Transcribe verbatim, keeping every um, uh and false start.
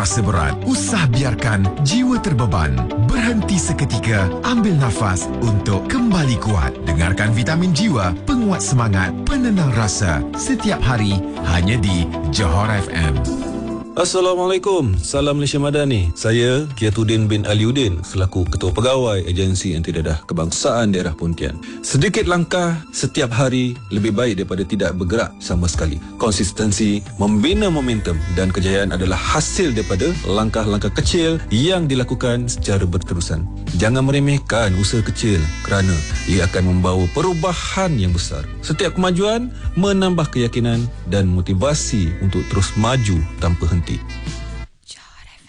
Rasa berat, usah biarkan jiwa terbeban. Berhenti seketika, ambil nafas untuk kembali kuat. Dengarkan Vitamin Jiwa, penguat semangat, penenang rasa. Setiap hari, hanya di Johor F M. Assalamualaikum, salam Malaysia Madani. Saya Kiatuddin bin Aliuddin selaku Ketua Pegawai Agensi Antidadah Kebangsaan Daerah Pontian. Sedikit langkah setiap hari lebih baik daripada tidak bergerak sama sekali. Konsistensi, membina momentum dan kejayaan adalah hasil daripada langkah-langkah kecil yang dilakukan secara berterusan. Jangan meremehkan usaha kecil kerana ia akan membawa perubahan yang besar. Setiap kemajuan menambah keyakinan dan motivasi untuk terus maju tanpa henti.